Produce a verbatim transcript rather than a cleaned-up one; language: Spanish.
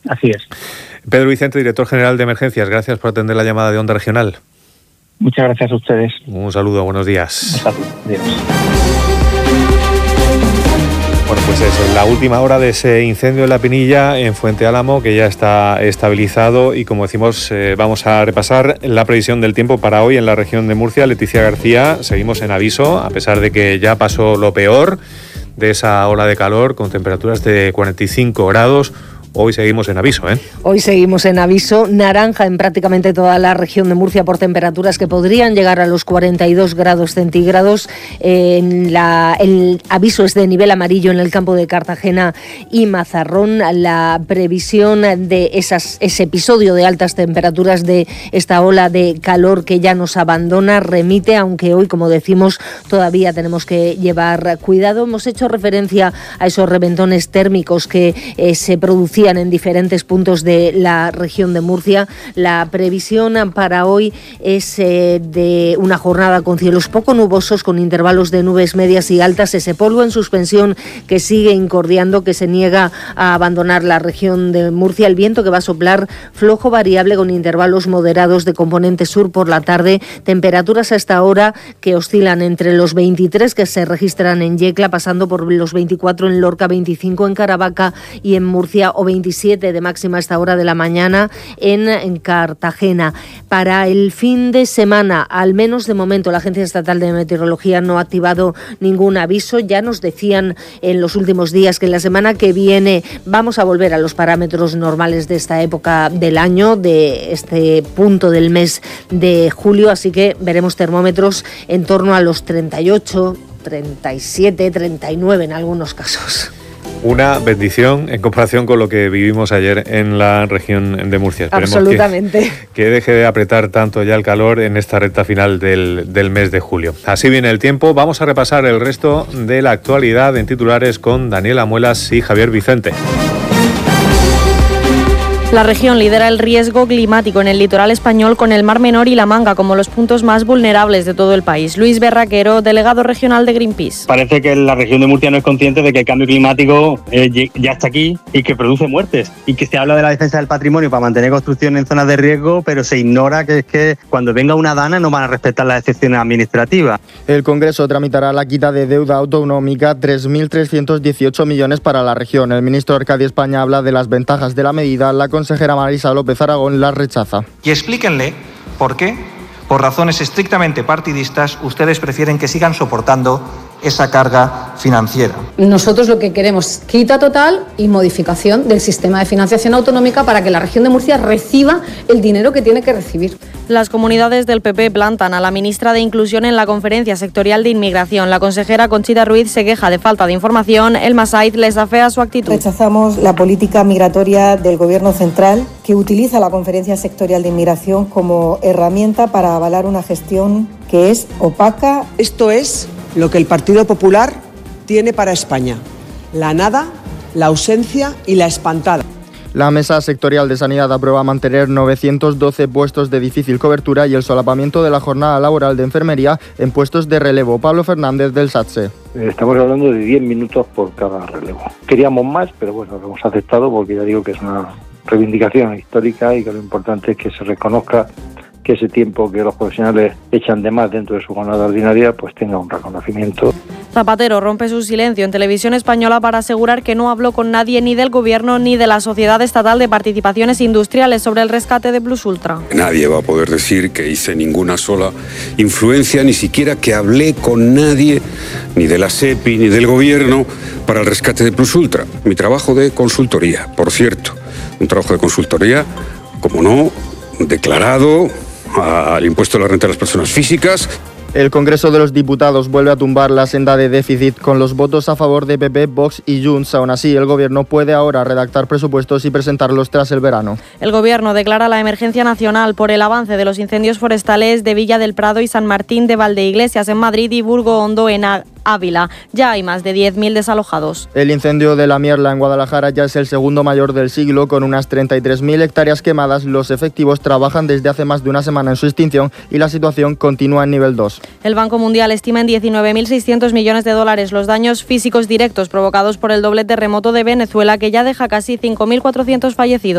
Así es. Pedro Vicente, director general de Emergencias, gracias por atender la llamada de Onda Regional. Muchas gracias a ustedes. Un saludo, buenos días. Un saludo. Adiós. Bueno, pues eso, en la última hora de ese incendio en La Pinilla, en Fuente Álamo, que ya está estabilizado, y como decimos, eh, vamos a repasar la previsión del tiempo para hoy en la región de Murcia. Leticia García, seguimos en aviso, a pesar de que ya pasó lo peor de esa ola de calor, con temperaturas de cuarenta y cinco grados. Hoy seguimos en aviso, ¿eh? Hoy seguimos en aviso naranja en prácticamente toda la región de Murcia por temperaturas que podrían llegar a los cuarenta y dos grados centígrados. En la, el aviso es de nivel amarillo en el campo de Cartagena y Mazarrón. La previsión de esas, ese episodio de altas temperaturas, de esta ola de calor que ya nos abandona, remite, aunque hoy, como decimos, todavía tenemos que llevar cuidado. Hemos hecho referencia a esos reventones térmicos que eh, se producían en diferentes puntos de la región de Murcia. La previsión para hoy es eh, de una jornada con cielos poco nubosos, con intervalos de nubes medias y altas, ese polvo en suspensión que sigue incordiando, que se niega a abandonar la región de Murcia. El viento que va a soplar flojo variable con intervalos moderados de componente sur por la tarde. Temperaturas a esta hora que oscilan entre los veintitrés que se registran en Yecla, pasando por los veinticuatro en Lorca, veinticinco en Caravaca y en Murcia, o veintisiete de máxima a esta hora de la mañana en, en Cartagena. Para el fin de semana, al menos de momento, la Agencia Estatal de Meteorología no ha activado ningún aviso. Ya nos decían en los últimos días que la semana que viene vamos a volver a los parámetros normales de esta época del año, de este punto del mes de julio, así que veremos termómetros en torno a los treinta y ocho, treinta y siete, treinta y nueve en algunos casos. Una bendición en comparación con lo que vivimos ayer en la región de Murcia. Esperemos Absolutamente. Que, que deje de apretar tanto ya el calor en esta recta final del, del mes de julio. Así viene el tiempo. Vamos a repasar el resto de la actualidad en titulares con Daniela Muelas y Javier Vicente. La región lidera el riesgo climático en el litoral español, con el Mar Menor y la Manga como los puntos más vulnerables de todo el país. Luis Berraquero, delegado regional de Greenpeace. Parece que la región de Murcia no es consciente de que el cambio climático eh, ya está aquí y que produce muertes, y que se habla de la defensa del patrimonio para mantener construcción en zonas de riesgo, pero se ignora que es que cuando venga una dana no van a respetar las excepciones administrativas. El Congreso tramitará la quita de deuda autonómica, tres mil trescientos dieciocho millones para la región. El ministro Arcadi España habla de las ventajas de la medida. La consejera Marisa López Aragón la rechaza. Y explíquenle por qué, por razones estrictamente partidistas, ustedes prefieren que sigan soportando esa carga financiera. Nosotros lo que queremos es quita total y modificación del sistema de financiación autonómica para que la región de Murcia reciba el dinero que tiene que recibir. Las comunidades del P P plantan a la ministra de Inclusión en la conferencia sectorial de inmigración. La consejera Conchita Ruiz se queja de falta de información. El Masait les afea su actitud. Rechazamos la política migratoria del Gobierno central, que utiliza la conferencia sectorial de inmigración como herramienta para avalar una gestión que es opaca. Esto es lo que el Partido Popular tiene para España: la nada, la ausencia y la espantada. La Mesa Sectorial de Sanidad aprueba mantener novecientos doce puestos de difícil cobertura y el solapamiento de la jornada laboral de enfermería en puestos de relevo. Pablo Fernández, del SATSE. Estamos hablando de diez minutos por cada relevo. Queríamos más, pero bueno, lo hemos aceptado porque ya digo que es una reivindicación histórica y que lo importante es que se reconozca que ese tiempo que los profesionales echan de más dentro de su jornada ordinaria pues tenga un reconocimiento. Zapatero rompe su silencio en Televisión Española para asegurar que no habló con nadie, ni del Gobierno ni de la Sociedad Estatal de Participaciones Industriales, sobre el rescate de Plus Ultra. Nadie va a poder decir que hice ninguna sola influencia, ni siquiera que hablé con nadie, ni de la SEPI ni del Gobierno, para el rescate de Plus Ultra. Mi trabajo de consultoría, por cierto, un trabajo de consultoría, como no, declarado al impuesto de la renta de las personas físicas. El Congreso de los Diputados vuelve a tumbar la senda de déficit con los votos a favor de P P, Vox y Junts. Aún así, el Gobierno puede ahora redactar presupuestos y presentarlos tras el verano. El Gobierno declara la emergencia nacional por el avance de los incendios forestales de Villa del Prado y San Martín de Valdeiglesias en Madrid y Burgo Hondo en Ávila. Ya hay más de diez mil desalojados. El incendio de la Mierla en Guadalajara ya es el segundo mayor del siglo, con unas treinta y tres mil hectáreas quemadas. Los efectivos trabajan desde hace más de una semana en su extinción y la situación continúa en nivel dos. El Banco Mundial estima en diecinueve mil seiscientos millones de dólares los daños físicos directos provocados por el doble terremoto de Venezuela, que ya deja casi cinco mil cuatrocientos fallecidos.